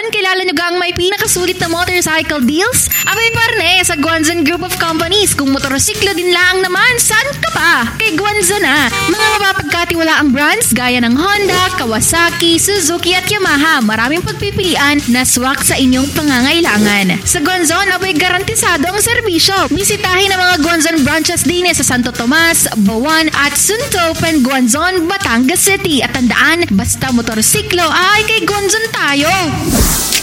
dyan, kilala nyo gang may pinakasulit na motorcycle deals? Abay parne, sa Guanzon Group of Companies. Kung motorsiklo din lang naman, saan ka pa? Kay Guanzon na. Mga mapapagkatiwalaang brands gaya ng Honda, Kawasaki, Suzuki at Yamaha. Maraming pagpipilian na swak sa inyong pangangailangan. Sa Guanzon, abay garantisado ang serbisyo. Bisitahin ang mga Guanzon branches din sa Santo Tomas, Bawan at Suntopen, Guanzon, Batangas City. At tandaan, basta motorsiklo ay kay Guanzon tayo.